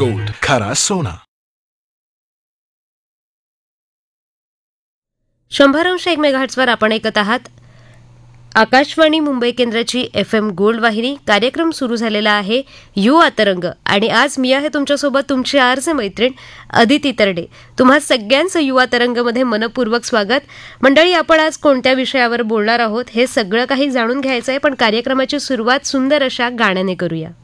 Gold, खरा सोना. 100.1 मेगाहर्ट्झवर आपण ऐकत आहात आकाशवाणी मुंबई केंद्राची FM गोल्ड वाहिनी. कार्यक्रम सुरू झालेला आहे युवा तरंग आणि आज मी आहे तुमच्यासोबत तुमची आरजे मैत्रीण अदिती तरडे. तुम्हा सगळ्यांचं युवा तरंगमध्ये मनपूर्वक स्वागत. मंडळी, आपण आज कोणत्या विषयावर बोलणार आहोत हे सगळं काही जाणून घ्यायचं आहे, पण कार्यक्रमाची सुरुवात सुंदर अशा गाण्याने करूया.